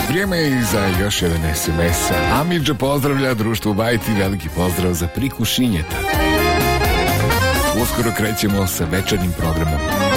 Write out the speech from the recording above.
Vrijeme je za još jedan SMS. Amidža pozdravlja društvo Bajti, veliki pozdrav za Priku Šinjeta. Uskoro krećemo sa večernjim programom.